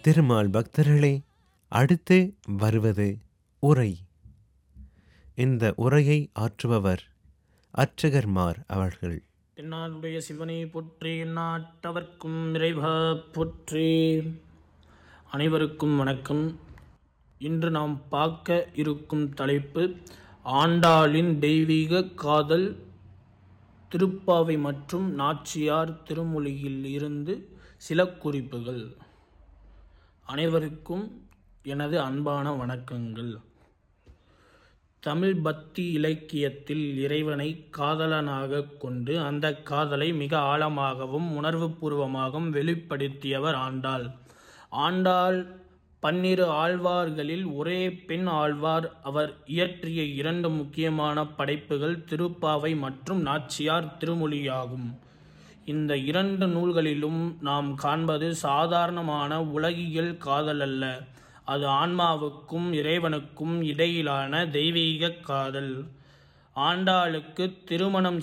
திருமால் பக்தர்களே, அடுத்து வருவது உரை. இந்த உரையை ஆற்றுபவர் அர்ச்சகர்மார் அவர்கள். தென்னாடுடைய சிவனை போற்றி, நாட்டவர்க்கும் இறைவா போற்றி. அனைவருக்கும் வணக்கம். இன்று நாம் பார்க்க இருக்கும் தலைப்பு ஆண்டாளின் தெய்வீக காதல், திருப்பாவை மற்றும் நாச்சியார் திருமொழியில் இருந்து சில குறிப்புகள். அனைவருக்கும் எனது அன்பான வணக்கங்கள். தமிழ் பக்தி இலக்கியத்தில் இறைவனை காதலனாக கொண்டு அந்த காதலை மிக ஆழமாகவும் உணர்வுபூர்வமாகவும் வெளிப்படுத்தியவர் ஆண்டாள். ஆண்டாள் 12 ஆழ்வார்களில் ஒரே பெண் ஆழ்வார். அவர் இயற்றிய 2 முக்கியமான படைப்புகள் திருப்பாவை மற்றும் நாச்சியார் திருமொழியாகும். இந்த 2 நூல்களிலும் நாம் காண்பது சாதாரணமான உலகியல் காதல் அல்ல. அது ஆன்மாவுக்கும் இறைவனுக்கும் இடையிலான தெய்வீக காதல். ஆண்டாளுக்கு திருமணம்